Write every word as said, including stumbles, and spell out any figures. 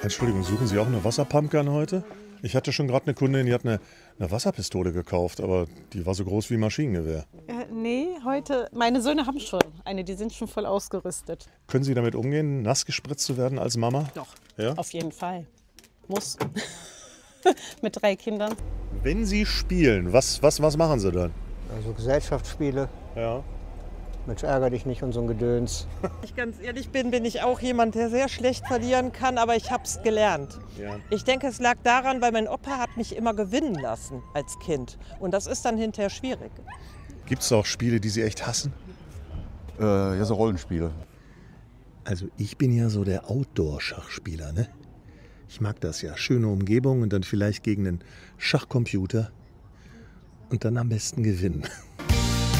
Entschuldigung, suchen Sie auch eine Wasserpumpgun heute? Ich hatte schon gerade eine Kundin, die hat eine, eine Wasserpistole gekauft, aber die war so groß wie ein Maschinengewehr. Äh, nee, heute, meine Söhne haben schon eine, die sind schon voll ausgerüstet. Können Sie damit umgehen, nass gespritzt zu werden als Mama? Doch, Ja? auf jeden Fall. Muss. Mit drei Kindern. Wenn Sie spielen, was, was, was machen Sie dann? Also Gesellschaftsspiele, Ja. Mensch, ärger dich nicht und so ein Gedöns. Wenn ich ganz ehrlich bin, bin ich auch jemand, der sehr schlecht verlieren kann, aber ich habe es gelernt. Ja. Ich denke, es lag daran, weil mein Opa hat mich immer gewinnen lassen als Kind. Und das ist dann hinterher schwierig. Gibt es auch Spiele, die Sie echt hassen? Äh, ja, so Rollenspiele. Also ich bin ja so der Outdoor-Schachspieler, ne? Ich mag das ja. Schöne Umgebung und dann vielleicht gegen einen Schachcomputer und dann am besten gewinnen.